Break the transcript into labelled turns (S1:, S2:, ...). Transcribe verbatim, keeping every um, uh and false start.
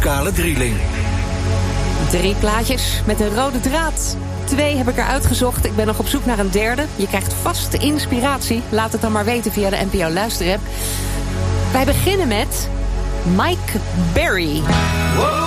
S1: muzikale drieling.
S2: Drie plaatjes met een rode draad. Twee heb ik eruit gezocht. Ik ben nog op zoek naar een derde. Je krijgt vast inspiratie. Laat het dan maar weten via de N P O Luisterapp. Wij beginnen met Mike Berry.
S1: Wow.